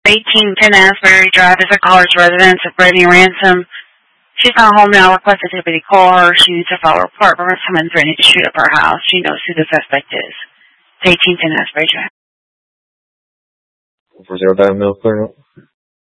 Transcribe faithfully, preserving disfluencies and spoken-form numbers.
eighteen ten Asbury Drive is a college residence of Brittany Ransom. She's not home now. Request a deputy call her. She needs to file a report for someone threatening to shoot up her house. She knows who the suspect is. It's eighteen ten Asbury Drive. four zero dial mill clear.